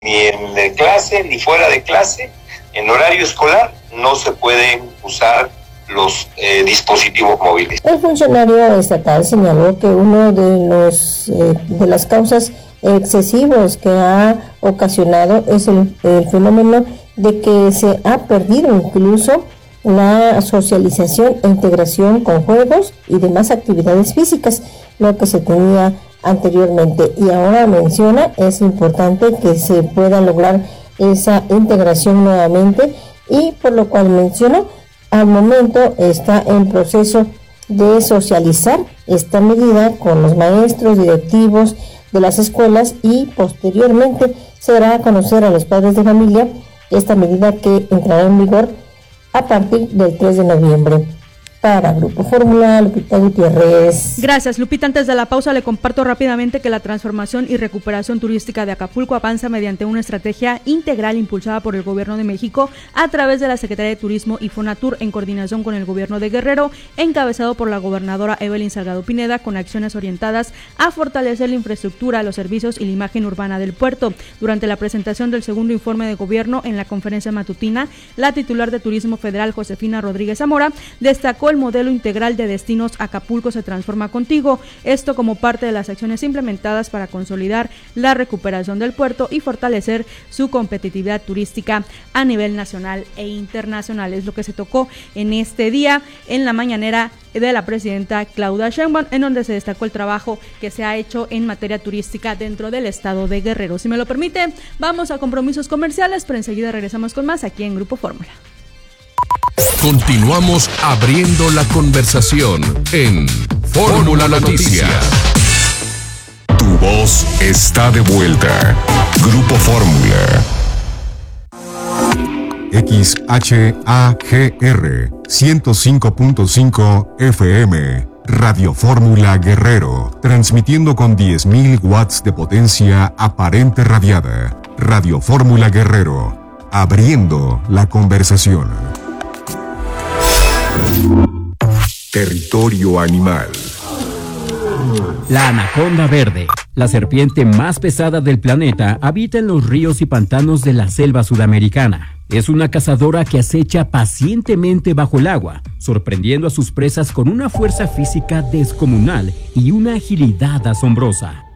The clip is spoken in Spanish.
ni en clase, ni fuera de clase, en horario escolar, no se pueden usar los dispositivos móviles. El funcionario estatal señaló que uno de las causas excesivos que ha ocasionado es el fenómeno de que se ha perdido incluso la socialización e integración con juegos y demás actividades físicas, lo que se tenía anteriormente, y ahora menciona es importante que se pueda lograr esa integración nuevamente, y por lo cual menciona al momento está en proceso de socializar esta medida con los maestros, directivos de las escuelas, y posteriormente se dará a conocer a los padres de familia esta medida que entrará en vigor a partir del 3 de noviembre. Para Grupo Fórmula, Lupita Gutiérrez. Gracias, Lupita. Antes de la pausa le comparto rápidamente que la transformación y recuperación turística de Acapulco avanza mediante una estrategia integral impulsada por el Gobierno de México a través de la Secretaría de Turismo y Fonatur en coordinación con el Gobierno de Guerrero, encabezado por la gobernadora Evelyn Salgado Pineda, con acciones orientadas a fortalecer la infraestructura, los servicios y la imagen urbana del puerto. Durante la presentación del segundo informe de gobierno en la conferencia matutina, la titular de Turismo Federal, Josefina Rodríguez Zamora, destacó el modelo integral de destinos Acapulco se transforma contigo, esto como parte de las acciones implementadas para consolidar la recuperación del puerto y fortalecer su competitividad turística a nivel nacional e internacional. Es lo que se tocó en este día en la mañanera de la presidenta Claudia Sheinbaum, en donde se destacó el trabajo que se ha hecho en materia turística dentro del estado de Guerrero. Si me lo permite, vamos a compromisos comerciales, pero enseguida regresamos con más aquí en Grupo Fórmula. Continuamos abriendo la conversación en Fórmula Noticias. Tu voz está de vuelta. Grupo Fórmula. XHAGR 105.5 FM. Radio Fórmula Guerrero. Transmitiendo con 10.000 watts de potencia aparente radiada. Radio Fórmula Guerrero. Abriendo la conversación. Territorio animal. La anaconda verde, la serpiente más pesada del planeta, habita en los ríos y pantanos de la selva sudamericana. Es una cazadora que acecha pacientemente bajo el agua, sorprendiendo a sus presas con una fuerza física descomunal y una agilidad asombrosa.